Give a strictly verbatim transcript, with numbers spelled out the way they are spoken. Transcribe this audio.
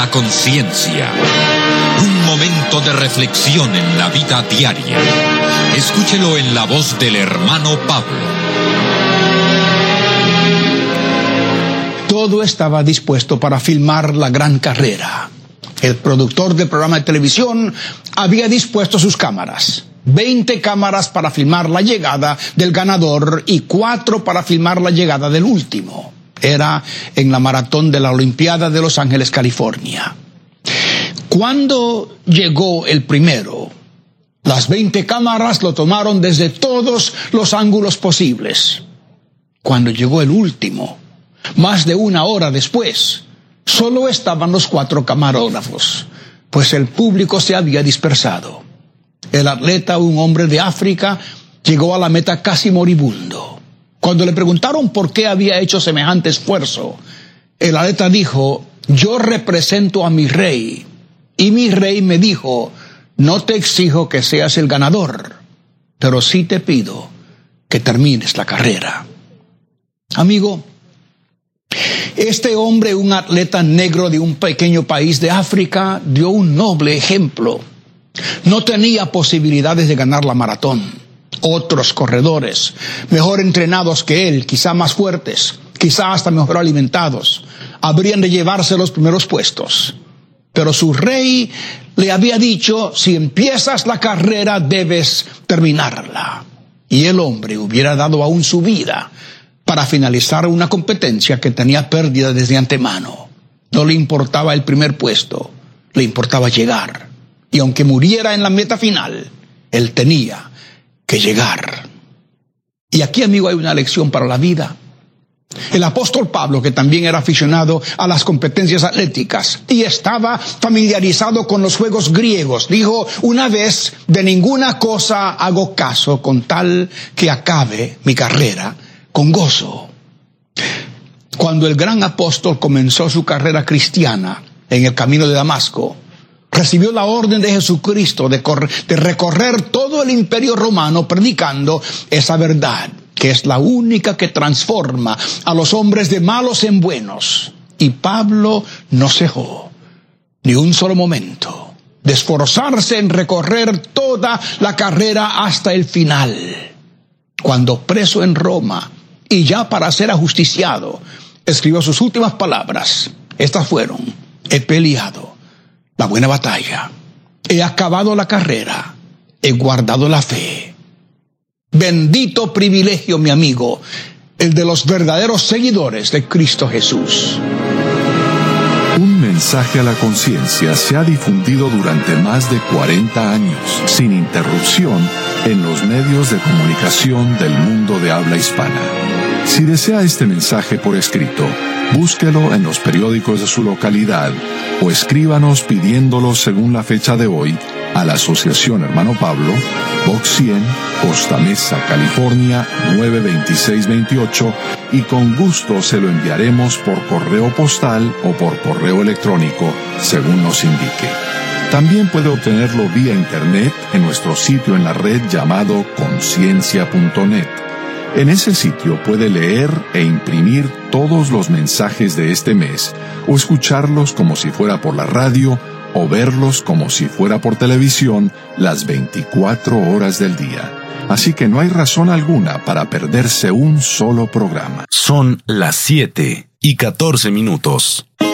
La conciencia. Un momento de reflexión en la vida diaria. Escúchelo en la voz del hermano Pablo. Todo estaba dispuesto para filmar la gran carrera. El productor del programa de televisión había dispuesto sus cámaras. veinte cámaras para filmar la llegada del ganador y cuatro para filmar la llegada del último. Era en la maratón de la Olimpiada de Los Ángeles, California. Cuando llegó el primero, las veinte cámaras lo tomaron desde todos los ángulos posibles. Cuando llegó el último, más de una hora después, solo estaban los cuatro camarógrafos, pues el público se había dispersado. El atleta, un hombre de África, llegó a la meta casi moribundo. Cuando le preguntaron por qué había hecho semejante esfuerzo, el atleta dijo: yo represento a mi rey, y mi rey me dijo: no te exijo que seas el ganador, pero sí te pido que termines la carrera. Amigo, este hombre, un atleta negro de un pequeño país de África, dio un noble ejemplo. No tenía posibilidades de ganar la maratón. Otros corredores, mejor entrenados que él, quizá más fuertes, quizá hasta mejor alimentados, habrían de llevarse los primeros puestos. Pero su rey le había dicho: si empiezas la carrera, debes terminarla. Y el hombre hubiera dado aún su vida para finalizar una competencia que tenía pérdida desde antemano. No le importaba el primer puesto, le importaba llegar. Y aunque muriera en la meta final, él tenía que llegar. Y aquí, amigo, hay una lección para la vida. El apóstol Pablo, que también era aficionado a las competencias atléticas y estaba familiarizado con los juegos griegos, dijo una vez: de ninguna cosa hago caso con tal que acabe mi carrera con gozo. Cuando el gran apóstol comenzó su carrera cristiana en el camino de Damasco, recibió la orden de Jesucristo de, correr, de recorrer todo el imperio romano predicando esa verdad, que es la única que transforma a los hombres de malos en buenos. Y Pablo no cejó ni un solo momento de esforzarse en recorrer toda la carrera hasta el final. Cuando preso en Roma y ya para ser ajusticiado, escribió sus últimas palabras. Estas fueron: he peleado la buena batalla, he acabado la carrera, he guardado la fe. Bendito privilegio, mi amigo, el de los verdaderos seguidores de Cristo Jesús. Un mensaje a la conciencia se ha difundido durante más de cuarenta años, sin interrupción, en los medios de comunicación del mundo de habla hispana. Si desea este mensaje por escrito, búsquelo en los periódicos de su localidad o escríbanos pidiéndolo según la fecha de hoy a la Asociación Hermano Pablo, Box cien, Costa Mesa, California, nueve dos seis dos ocho, y con gusto se lo enviaremos por correo postal o por correo electrónico, según nos indique. También puede obtenerlo vía internet en nuestro sitio en la red llamado conciencia punto net. En ese sitio puede leer e imprimir todos los mensajes de este mes, o escucharlos como si fuera por la radio, o verlos como si fuera por televisión las veinticuatro horas del día. Así que no hay razón alguna para perderse un solo programa. Son las siete y catorce minutos.